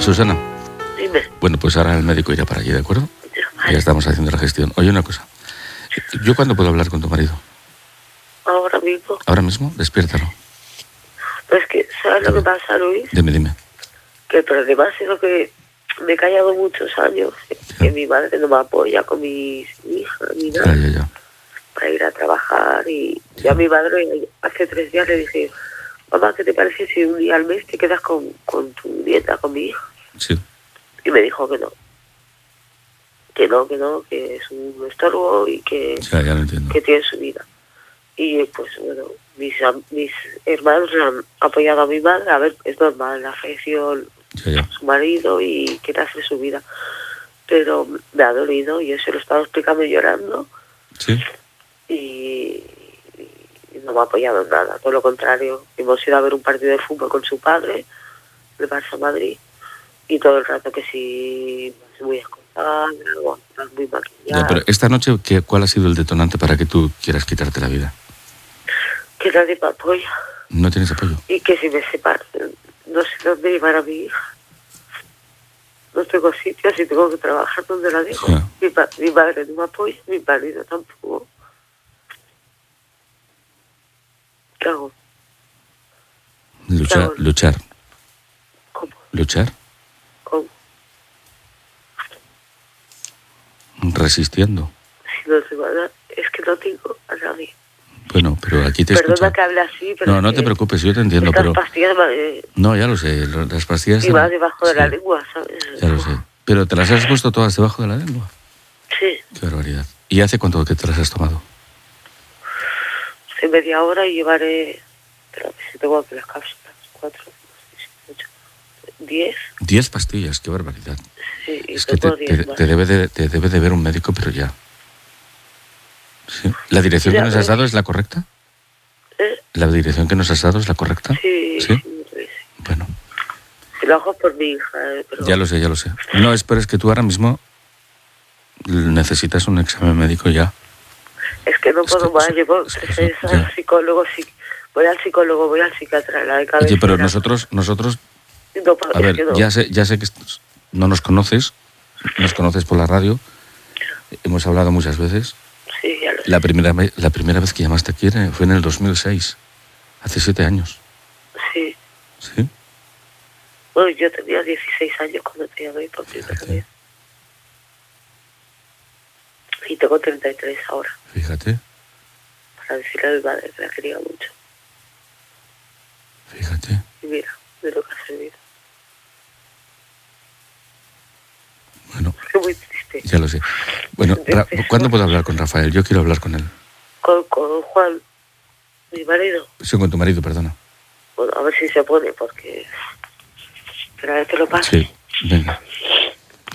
Susana. Dime. Bueno, pues ahora el médico irá para allí, ¿de acuerdo? Vale. Ya estamos haciendo la gestión. Oye, una cosa. ¿Yo cuándo puedo hablar con tu marido? Ahora mismo. ¿Ahora mismo? Despiértalo. Pues que, ¿sabes lo que pasa, Luis? Dime. Que el problema ha sido que me he callado muchos años. Que mi madre no me apoya con mis hijas ni nada. Ya. Para ir a trabajar. Y ya mi madre, hace 3 días le dije, mamá, ¿qué te parece si un día al mes te quedas con tu nieta, con mi hija? Sí. Y me dijo que no. Que es un estorbo y que, Ya lo entiendo. que tiene su vida. Y pues bueno, mis hermanos le han apoyado a mi madre. A ver, es normal, la falleció Ya. su marido y quiere hacer su vida. Pero me ha dolido y yo se lo he estado explicando llorando. Sí. Y no me ha apoyado en nada, todo lo contrario. Hemos ido a ver un partido de fútbol con su padre, el Barça Madrid, y todo el rato que sí, muy escoltada, muy maquillada. Ya, pero esta noche, ¿cuál ha sido el detonante para que tú quieras quitarte la vida? Que nadie me apoya. ¿No tienes apoyo? Y que si me separan, no sé dónde llevar a mi hija. No tengo sitio, si tengo que trabajar, ¿dónde la dejo? Ya. Mi madre no me apoya, mi marido tampoco. ¿Qué hago? Luchar. ¿Cómo? ¿Luchar? ¿Cómo? Resistiendo. Si no se va a dar, es que no tengo a nadie. Bueno, pero aquí te Perdona escuchan. que hable así, pero No te preocupes, yo te entiendo, estas pero... pastillas No, ya lo sé, las pastillas... y va debajo de sí, la lengua, ¿sabes? Ya lo sé. ¿Pero te las has puesto todas debajo de la lengua? Sí, Qué barbaridad. ¿Y hace cuánto que te las has tomado? hace media hora y llevaré... Pero si tengo aquí las cápsulas, 4, 5, 6, 8, 10. 10 pastillas, qué barbaridad. Sí, y Es que tengo 10 más. te debe de ver un médico, pero ya. ¿Sí? ¿La dirección Ya que nos has ves. dado es la correcta? ¿Eh? ¿La dirección que nos has dado es la correcta? Sí, ¿Sí? sí. Bueno, Lo hago por mi hija, pero... ya lo sé. No, es que tú ahora mismo necesitas un examen médico ya. Es que no puedo más, llevo es 3 que meses ya. al psicólogo, voy al psicólogo, voy al psiquiatra, la de cabecera. Oye, pero nosotros, No, a ver, es que no. ya sé que no nos conoces por la radio, hemos hablado muchas veces. Sí, ya lo sé. La primera vez que llamaste aquí fue en el 2006, hace 7 años. Sí. ¿Sí? Bueno, yo tenía 16 años cuando te llamé por primera vez. Y tengo 33 ahora. Fíjate. Para decirle a mi madre que la quería mucho. Fíjate. Y mira, de lo que ha servido. Bueno, Es muy triste. ya lo sé. Bueno, ¿cuándo puedo hablar con Rafael? Yo quiero hablar con él. Con Juan, mi marido. Sí, con tu marido, perdona. Bueno, a ver si se pone, porque... Pero a ver, te lo paso. Sí, venga.